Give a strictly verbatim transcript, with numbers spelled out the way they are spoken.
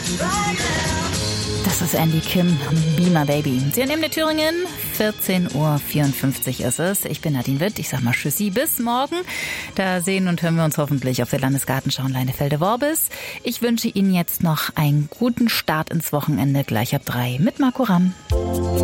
Das ist Andy Kim, Be My Baby. Sie nehmen in Thüringen, vierzehn Uhr vierundfünfzig ist es. Ich bin Nadine Witt, ich sag mal Tschüssi, bis morgen. Da sehen und hören wir uns hoffentlich auf der Landesgartenschau in Leinefelde-Worbis. Ich wünsche Ihnen jetzt noch einen guten Start ins Wochenende, gleich ab drei mit Marco Ramm.